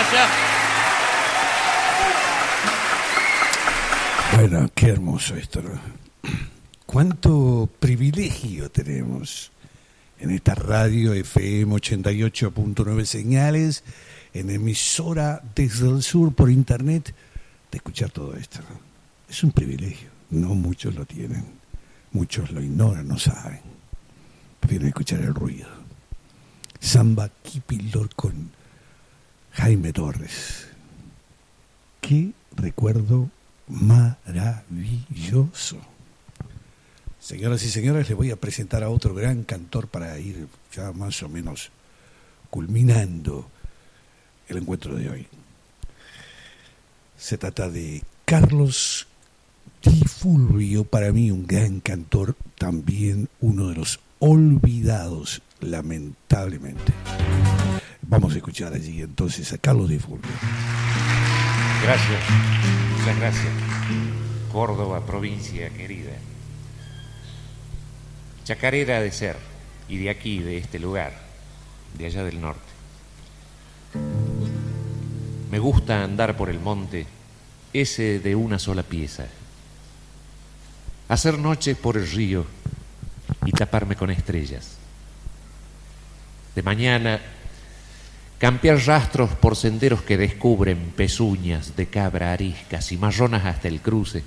gracias. Bueno, qué hermoso esto, ¿no? Cuánto privilegio tenemos en esta radio FM 88.9 señales, en emisora desde el sur por internet, de escuchar todo esto, ¿no? Es un privilegio, no muchos lo tienen, muchos lo ignoran, no saben, prefieren escuchar el ruido. Samba Kipildor con Jaime Torres. Qué recuerdo maravilloso. Señoras y señores, les voy a presentar a otro gran cantor para ir ya más o menos culminando el encuentro de hoy. Se trata de Carlos Di Fulvio, para mí un gran cantor, también uno de los olvidados, lamentablemente. Vamos a escuchar allí entonces a Carlos Di Fulvio. Gracias, muchas gracias. Córdoba, provincia querida. Chacarera de ser, y de aquí, de este lugar, de allá del norte. Me gusta andar por el monte, ese de una sola pieza. Hacer noches por el río y taparme con estrellas. De mañana, campear rastros por senderos que descubren pezuñas de cabra ariscas y marronas hasta el cruce.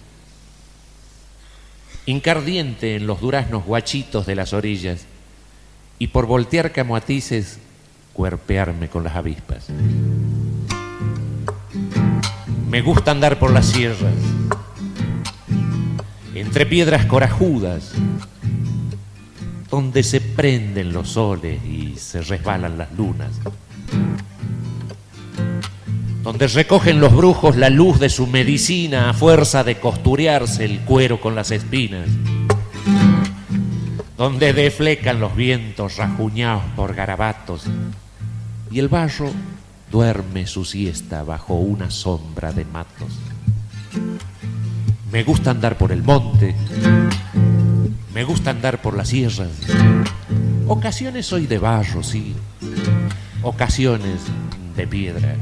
Hincar diente en los duraznos guachitos de las orillas y por voltear camoatices cuerpearme con las avispas. Me gusta andar por las sierras, entre piedras corajudas, donde se prenden los soles y se resbalan las lunas, donde recogen los brujos la luz de su medicina a fuerza de costurearse el cuero con las espinas, donde deflecan los vientos rajuñados por garabatos y el barro duerme su siesta bajo una sombra de matos. Me gusta andar por el monte, me gusta andar por las sierras. Ocasiones soy de barro, sí, ocasiones de piedra.